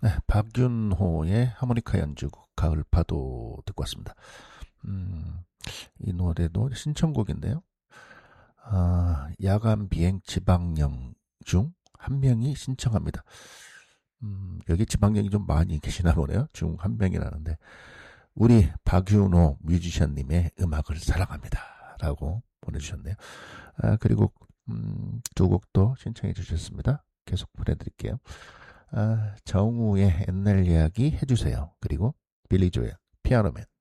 네, 박윤호의 하모니카 연주곡 가을파도 듣고 왔습니다. 이 노래도 신청곡인데요. 야간 비행 지방령 중 한 명이 신청합니다. 여기 지방령이 좀 많이 계시나 보네요. 중 한 명이라는데 우리 박윤호 뮤지션님의 음악을 사랑합니다. 라고 보내주셨네요. 그리고 두 곡도 신청해 주셨습니다. 계속 보내드릴게요. 정우의 옛날 이야기 해주세요. 그리고 빌리 조엘 피아노맨.